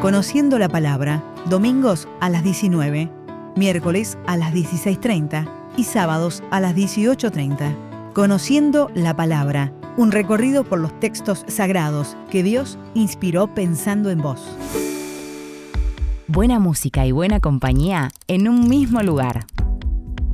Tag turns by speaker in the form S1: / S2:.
S1: Conociendo la Palabra, domingos a las 19, miércoles a las 16:30 y sábados a las 18:30. Conociendo la Palabra, un recorrido por los textos sagrados que Dios inspiró pensando en vos.
S2: Buena música y buena compañía en un mismo lugar.